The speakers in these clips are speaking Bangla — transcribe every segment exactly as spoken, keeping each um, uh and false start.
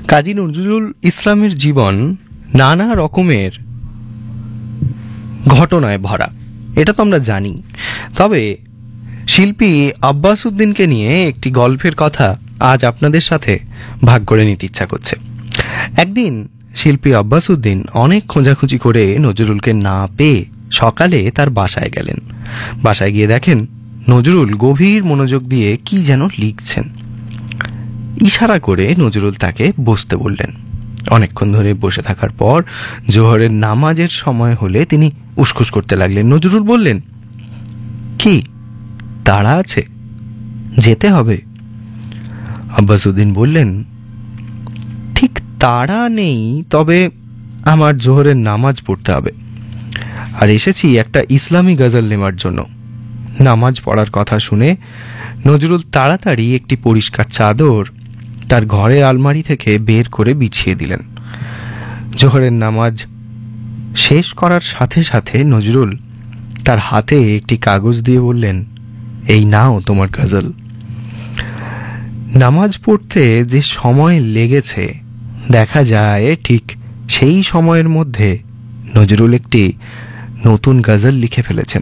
কাজী নজরুল ইসলামের জীবন নানা রকমের ঘটনায় ভরা, এটা তো আমরা জানি। তবে শিল্পী আব্বাস উদ্দিনকে নিয়ে একটি গল্পের কথা আজ আপনাদের সাথে ভাগ করে নিতে ইচ্ছা করছে। একদিন শিল্পী আব্বাস উদ্দিন অনেক খোঁজাখুঁজি করে নজরুলকে না পেয়ে সকালে তার বাসায় গেলেন। বাসায় গিয়ে দেখেন নজরুল গভীর মনোযোগ দিয়ে কি যেন লিখছেন। ইশারা করে নজরুল তাকে বসতে বললেন। অনেকক্ষণ ধরে বসে থাকার পর জোহরের নামাজের সময় হলে তিনি উসখুস করতে লাগলেন। নজরুল বললেন, কি তাড়া আছে, যেতে হবে? আব্বাস উদ্দিন বললেন, ঠিক তাড়া নেই, তবে আমার জোহরের নামাজ পড়তে হবে, আর এসেছি একটা ইসলামী গজল নেওয়ার জন্য। নামাজ পড়ার কথা শুনে নজরুল তাড়াতাড়ি একটি পরিষ্কার চাদর তার ঘরের আলমারি থেকে বের করে বিছিয়ে দিলেন। জোহরের নামাজ শেষ করার সাথে সাথে নজরুল তার হাতে একটি কাগজ দিয়ে বললেন, এই নাও তোমার গজল। নামাজ পড়তে যে সময় লেগেছে দেখা যায় ঠিক সেই সময়ের মধ্যে নজরুল একটি নতুন গজল লিখে ফেলেছেন।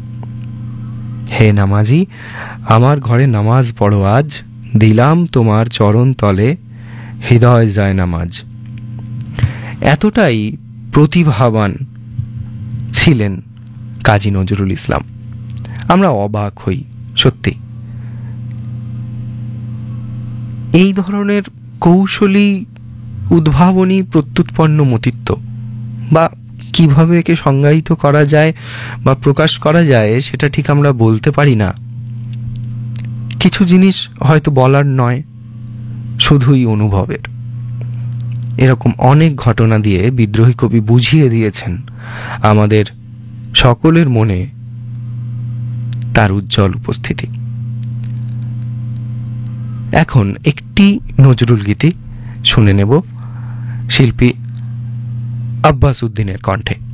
হে নামাজি, আমার ঘরে নামাজ পড়ো আজ, দিলাম তোমার চরণ তলে হৃদয় যায় নামাজ। এতটাই প্রতিভাবান ছিলেন কাজী নজরুল ইসলাম, আমরা অবাক হই সত্যি। এই ধরনের কৌশলী উদ্ভাবনী প্রত্যুৎপন্ন মতিত্ব, বা কিভাবে একে সংজ্ঞায়িত করা যায় বা প্রকাশ করা যায় সেটা ঠিক আমরা বলতে পারি না। কিছু জিনিস হয়তো বলার নয়, শুধুই অনুভবের। এরকম অনেক ঘটনা দিয়ে বিদ্রোহী কবি বুঝিয়ে দিয়েছেন আমাদের সকলের মনে তার উজ্জ্বল উপস্থিতি। এখন একটি নজরুল গীতি শুনে নেব শিল্পী আব্বাস উদ্দিনের কণ্ঠে।